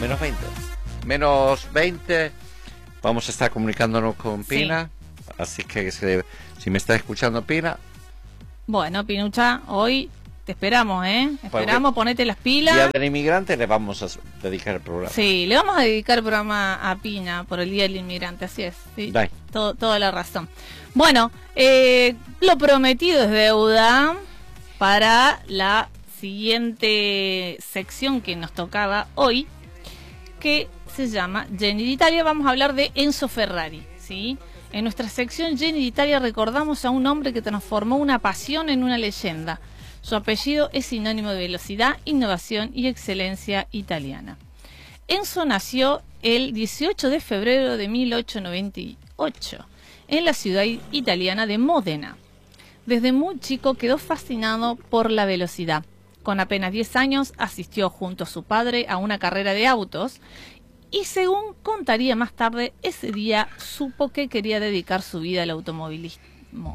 Menos 20. Menos 20. Vamos a estar comunicándonos con Pina. Sí. Así que si me está escuchando Pina. Bueno, Pinucha, hoy te esperamos, Esperamos, ponete las pilas. Día del Inmigrante le vamos a dedicar el programa. Sí, le vamos a dedicar el programa a Pina por el Día del Inmigrante, así es. Sí, toda la razón. Bueno, lo prometido es deuda para la siguiente sección que nos tocaba hoy, que se llama Genio d'Italia. Vamos a hablar de Enzo Ferrari, ¿sí? En nuestra sección Genio d'Italia recordamos a un hombre que transformó una pasión en una leyenda. Su apellido es sinónimo de velocidad, innovación y excelencia italiana. Enzo nació el 18 de febrero de 1898 en la ciudad italiana de Módena. Desde muy chico quedó fascinado por la velocidad. Con apenas 10 años asistió junto a su padre a una carrera de autos y, según contaría más tarde, ese día supo que quería dedicar su vida al automovilismo.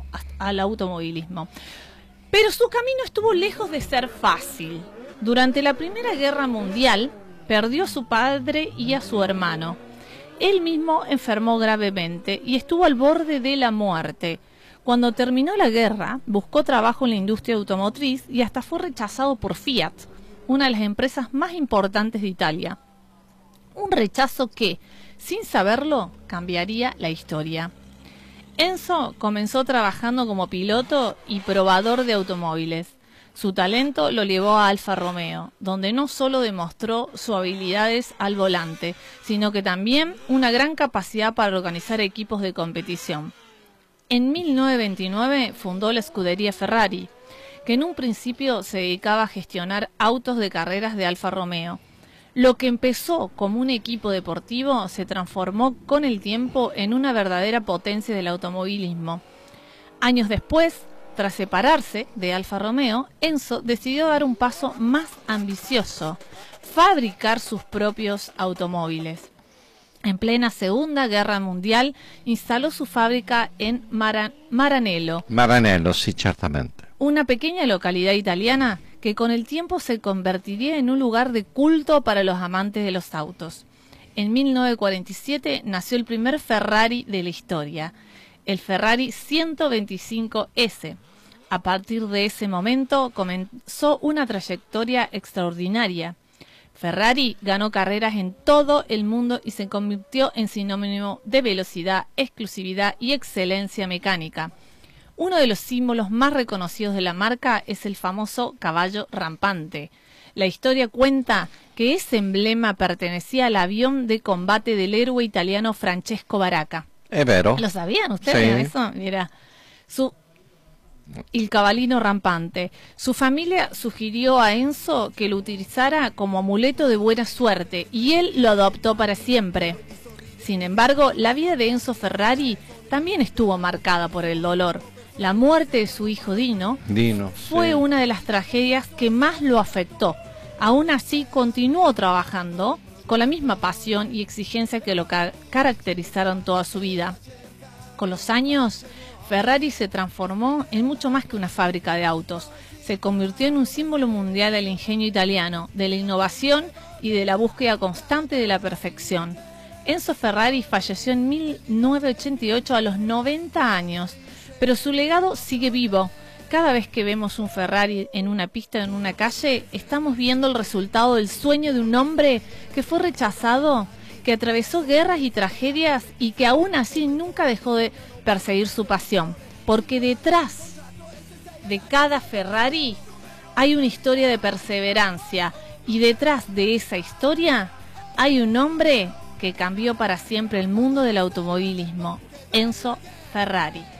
Pero su camino estuvo lejos de ser fácil. Durante la Primera Guerra Mundial perdió a su padre y a su hermano. Él mismo enfermó gravemente y estuvo al borde de la muerte. Cuando terminó la guerra, buscó trabajo en la industria automotriz y hasta fue rechazado por Fiat, una de las empresas más importantes de Italia. Un rechazo que, sin saberlo, cambiaría la historia. Enzo comenzó trabajando como piloto y probador de automóviles. Su talento lo llevó a Alfa Romeo, donde no solo demostró sus habilidades al volante, sino que también una gran capacidad para organizar equipos de competición. En 1929 fundó la escudería Ferrari, que en un principio se dedicaba a gestionar autos de carreras de Alfa Romeo. Lo que empezó como un equipo deportivo se transformó con el tiempo en una verdadera potencia del automovilismo. Años después, tras separarse de Alfa Romeo, Enzo decidió dar un paso más ambicioso: fabricar sus propios automóviles. En plena Segunda Guerra Mundial, instaló su fábrica en Maranello. Maranello, sí, ciertamente. Una pequeña localidad italiana que con el tiempo se convertiría en un lugar de culto para los amantes de los autos. En 1947 nació el primer Ferrari de la historia, el Ferrari 125S. A partir de ese momento comenzó una trayectoria extraordinaria. Ferrari ganó carreras en todo el mundo y se convirtió en sinónimo de velocidad, exclusividad y excelencia mecánica. Uno de los símbolos más reconocidos de la marca es el famoso caballo rampante. La historia cuenta que ese emblema pertenecía al avión de combate del héroe italiano Francesco Baracca. Es vero. ¿Lo sabían ustedes? Sí. Eso, mira. El cabalino rampante. Su familia sugirió a Enzo que lo utilizara como amuleto de buena suerte y él lo adoptó para siempre. Sin embargo, la vida de Enzo Ferrari también estuvo marcada por el dolor. La muerte de su hijo Dino fue una de las tragedias que más lo afectó. Aún así, continuó trabajando con la misma pasión y exigencia que lo caracterizaron toda su vida. Con los años, Ferrari se transformó en mucho más que una fábrica de autos. Se convirtió en un símbolo mundial del ingenio italiano, de la innovación y de la búsqueda constante de la perfección. Enzo Ferrari falleció en 1988 a los 90 años, pero su legado sigue vivo. Cada vez que vemos un Ferrari en una pista o en una calle, estamos viendo el resultado del sueño de un hombre que fue rechazado, que atravesó guerras y tragedias y que aún así nunca dejó de perseguir su pasión. Porque detrás de cada Ferrari hay una historia de perseverancia y detrás de esa historia hay un hombre que cambió para siempre el mundo del automovilismo, Enzo Ferrari.